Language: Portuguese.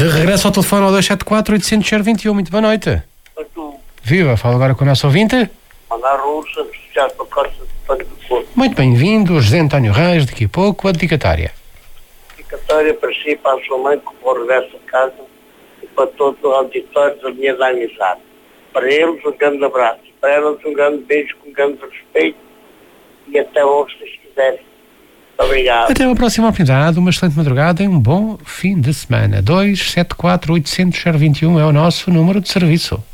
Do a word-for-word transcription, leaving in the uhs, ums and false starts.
De regresso ao telefone ao dois sete quatro, oitocentos, zero vinte e um. Muito boa noite. Viva, fala agora com o nosso ouvinte. Mandar russa, já para a Costa de Panho do Porto. Muito bem-vindo, José António Reis, daqui a pouco, a dedicatória. Dedicatória para si, para a sua mãe, que for regresso a casa, e para todo o auditório da minha da amizade. Para eles, um grande abraço. Para elas, um grande beijo, com um grande respeito. E até hoje, se quiserem. Muito obrigado. Até uma próxima oportunidade, uma excelente madrugada e um bom fim de semana. dois sete quatro, oitocentos, zero vinte e um é o nosso número de serviço.